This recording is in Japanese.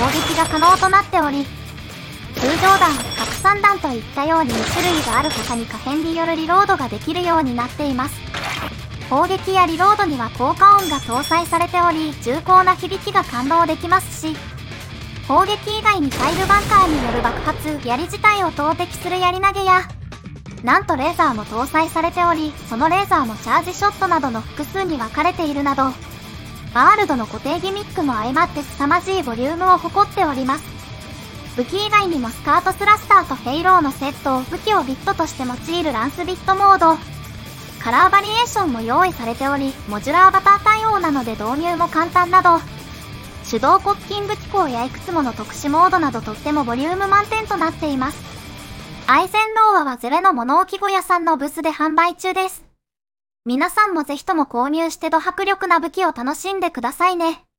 攻撃が可能となっており、通常弾、拡散弾といったように2種類がある他に可変によるリロードができるようになっています。砲撃やリロードには効果音が搭載されており、重厚な響きが感動できますし、砲撃以外にファイルバンカーによる爆発、槍自体を投擲する槍投げや、なんとレーザーも搭載されており、そのレーザーもチャージショットなどの複数に分かれているなど、ワールドの固定ギミックも相まって凄まじいボリュームを誇っております。武器以外にもスカートスラスターとフェイローのセットを武器をビットとして用いるランスビットモード、カラーバリエーションも用意されており、モジュラーバター対応なので導入も簡単など、手動コッキング機構やいくつもの特殊モードなどとってもボリューム満点となっています。アイゼンローアはゼレの物置小屋さんのブースで販売中です。皆さんもぜひとも購入してド迫力な武器を楽しんでくださいね。